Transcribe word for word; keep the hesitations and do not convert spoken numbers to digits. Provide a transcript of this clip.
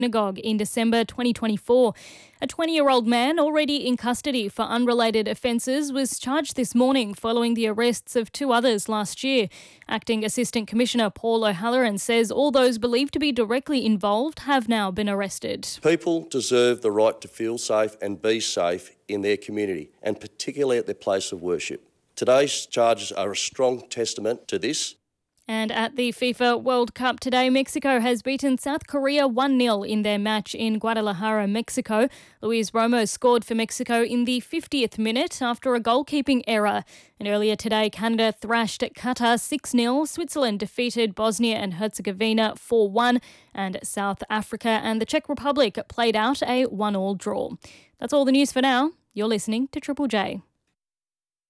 synagogue in December twenty twenty-four. A twenty-year-old man already in custody for unrelated offences was charged this morning following the arrests of two others last year. Acting Assistant Commissioner Paul O'Halloran says all those believed to be directly involved have now been arrested. People deserve the right to feel safe and be safe in their community, and particularly at their place of worship. Today's charges are a strong testament to this. And at the FIFA World Cup today, Mexico has beaten South Korea one nil in their match in Guadalajara, Mexico. Luis Romo scored for Mexico in the fiftieth minute after a goalkeeping error. And earlier today, Canada thrashed Qatar six nil. Switzerland defeated Bosnia and Herzegovina four one. And South Africa and the Czech Republic played out a one all draw. That's all the news for now. You're listening to Triple J.